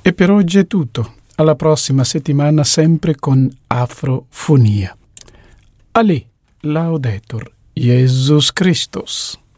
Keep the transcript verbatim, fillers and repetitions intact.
E per oggi è tutto. Alla prossima settimana sempre con Afrofonia. Ali Laudetur Jesus Christus.